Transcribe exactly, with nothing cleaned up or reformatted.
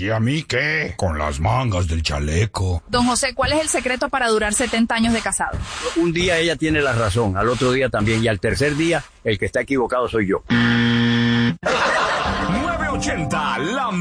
¿Y a mí qué? Con las mangas del chaleco. Don José, ¿cuál es el secreto para durar setenta años de casado? Un día ella tiene la razón, al otro día también, y al tercer día el que está equivocado soy yo. nueve ochenta, la